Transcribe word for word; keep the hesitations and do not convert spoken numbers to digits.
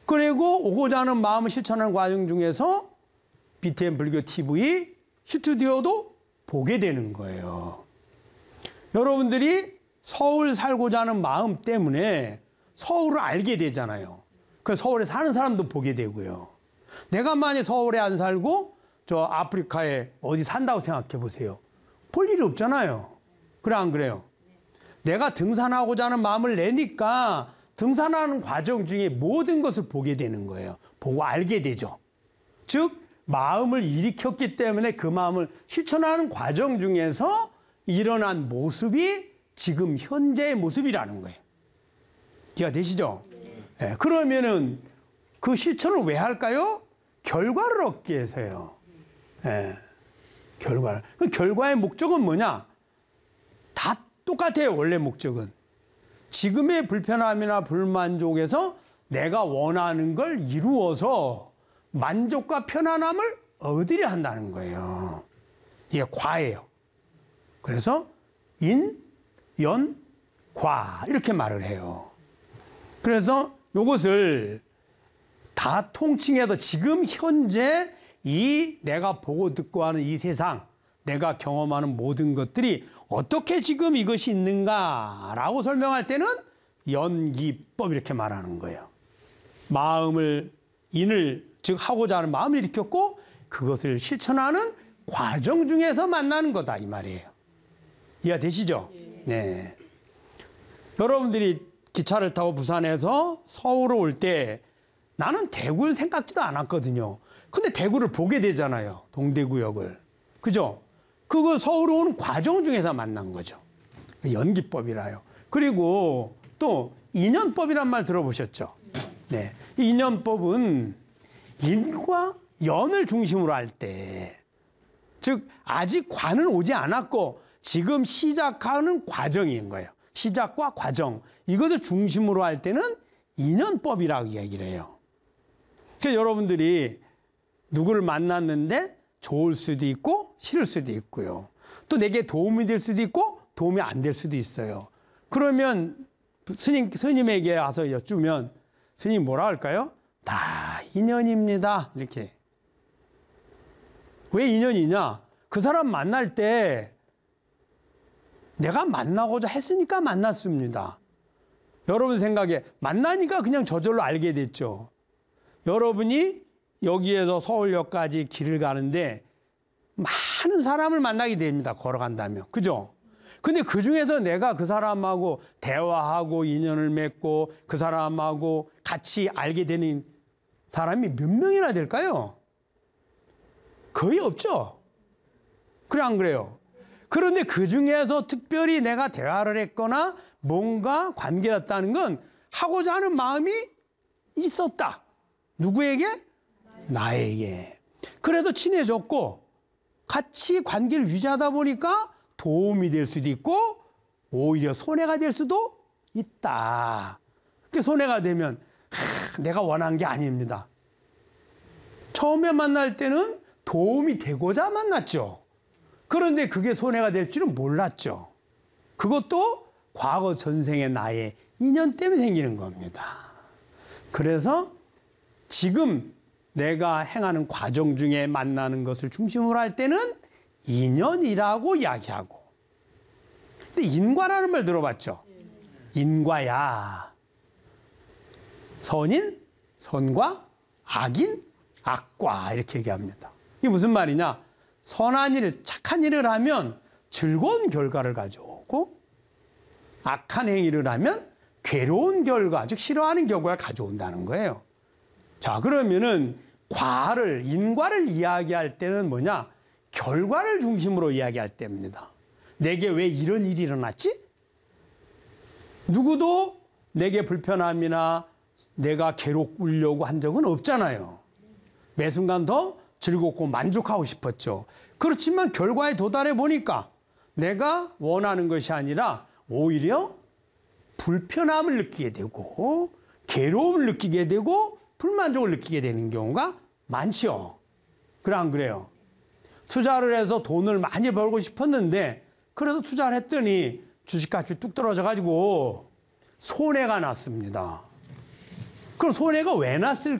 그리고 오고자 하는 마음을 실천하는 과정 중에서 비티엠 불교 티비 스튜디오도 보게 되는 거예요. 여러분들이 서울 살고자 하는 마음 때문에 서울을 알게 되잖아요. 그래서 서울에 사는 사람도 보게 되고요. 내가 만약 서울에 안 살고 저 아프리카에 어디 산다고 생각해 보세요. 볼 일이 없잖아요. 그래 안 그래요? 내가 등산하고자 하는 마음을 내니까 등산하는 과정 중에 모든 것을 보게 되는 거예요. 보고 알게 되죠. 즉 마음을 일으켰기 때문에 그 마음을 실천하는 과정 중에서 일어난 모습이 지금 현재의 모습이라는 거예요. 이해가 되시죠? 네. 네. 그러면은 그 실천을 왜 할까요? 결과를 얻기 위해서요. 네. 결과를. 그 결과의 목적은 뭐냐? 다 똑같아요. 원래 목적은. 지금의 불편함이나 불만족에서 내가 원하는 걸 이루어서 만족과 편안함을 얻으려 한다는 거예요. 이게 과예요. 그래서 인, 연, 과 이렇게 말을 해요. 그래서 이것을 다 통칭해서 지금 현재 이 내가 보고 듣고 하는 이 세상, 내가 경험하는 모든 것들이 어떻게 지금 이것이 있는가라고 설명할 때는 연기법 이렇게 말하는 거예요. 마음을, 인을 즉 하고자 하는 마음을 일으켰고 그것을 실천하는 과정 중에서 만나는 거다 이 말이에요. 이해가 되시죠? 네. 여러분들이 기차를 타고 부산에서 서울을 올 때 나는 대구를 생각지도 않았거든요. 근데 대구를 보게 되잖아요. 동대구역을. 그죠? 그거 서울 오는 과정 중에서 만난 거죠. 연기법이라요. 그리고 또 인연법이란 말 들어보셨죠? 네. 이 인연법은 인과 연을 중심으로 할 때, 즉 아직 관은 오지 않았고 지금 시작하는 과정인 거예요. 시작과 과정. 이것을 중심으로 할 때는 인연법이라고 얘기를 해요. 그래서 여러분들이 누구를 만났는데 좋을 수도 있고 싫을 수도 있고요. 또 내게 도움이 될 수도 있고 도움이 안 될 수도 있어요. 그러면 스님, 스님에게 와서 여쭈면 스님 뭐라 할까요? 다 인연입니다. 이렇게. 왜 인연이냐? 그 사람 만날 때 내가 만나고자 했으니까 만났습니다. 여러분 생각에 만나니까 그냥 저절로 알게 됐죠. 여러분이 여기에서 서울역까지 길을 가는데 많은 사람을 만나게 됩니다. 걸어간다면. 그죠? 근데 그 중에서 내가 그 사람하고 대화하고 인연을 맺고 그 사람하고 같이 알게 되는 사람이 몇 명이나 될까요? 거의 없죠. 그래 안 그래요? 그런데 그 중에서 특별히 내가 대화를 했거나 뭔가 관계가 있다는 건 하고자 하는 마음이 있었다. 누구에게? 나에게. 그래도 친해졌고 같이 관계를 유지하다 보니까 도움이 될 수도 있고 오히려 손해가 될 수도 있다. 그 손해가 되면 하, 내가 원한 게 아닙니다. 처음에 만날 때는 도움이 되고자 만났죠. 그런데 그게 손해가 될 줄은 몰랐죠. 그것도 과거 전생의 나의 인연 때문에 생기는 겁니다. 그래서 지금 내가 행하는 과정 중에 만나는 것을 중심으로 할 때는 인연이라고 이야기하고. 근데 인과라는 말 들어봤죠? 인과야. 선인, 선과, 악인, 악과 이렇게 얘기합니다. 이게 무슨 말이냐? 선한 일, 착한 일을 하면 즐거운 결과를 가져오고 악한 행위를 하면 괴로운 결과, 즉 싫어하는 결과를 가져온다는 거예요. 자, 그러면은 과를, 인과를 이야기할 때는 뭐냐? 결과를 중심으로 이야기할 때입니다. 내게 왜 이런 일이 일어났지? 누구도 내게 불편함이나 내가 괴롭으려고 한 적은 없잖아요. 매 순간 더 즐겁고 만족하고 싶었죠. 그렇지만 결과에 도달해 보니까 내가 원하는 것이 아니라 오히려 불편함을 느끼게 되고 괴로움을 느끼게 되고 불만족을 느끼게 되는 경우가 많죠. 그래 안 그래요? 투자를 해서 돈을 많이 벌고 싶었는데 그래서 투자를 했더니 주식값이 뚝 떨어져 가지고 손해가 났습니다. 그럼 손해가 왜 났을까?